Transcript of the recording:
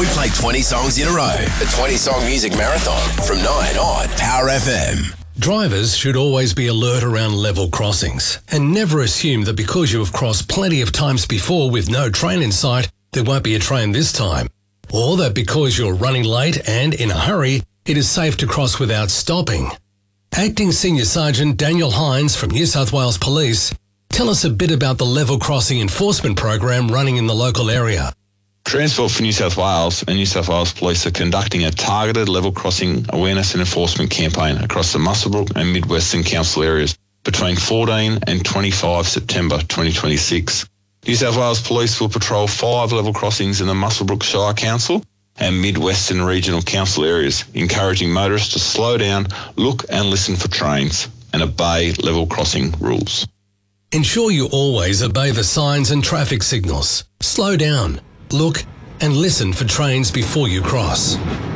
We play 20 songs in a row. The 20-song music marathon from 9 on Power FM. Drivers should always be alert around level crossings and never assume that because you have crossed plenty of times before with no train in sight, there won't be a train this time. Or that because you're running late and in a hurry, it is safe to cross without stopping. Acting Senior Sergeant Daniel Hines from New South Wales Police, tell us a bit about the level crossing enforcement program running in the local area. Transport for New South Wales and New South Wales Police are conducting a targeted level crossing awareness and enforcement campaign across the Muswellbrook and Mid-Western Council areas between 14 and 25 September 2026. New South Wales Police will patrol 5 level crossings in the Muswellbrook Shire Council and Mid-Western Regional Council areas, encouraging motorists to slow down, look and listen for trains and obey level crossing rules. Ensure you always obey the signs and traffic signals. Slow down, look and listen for trains before you cross.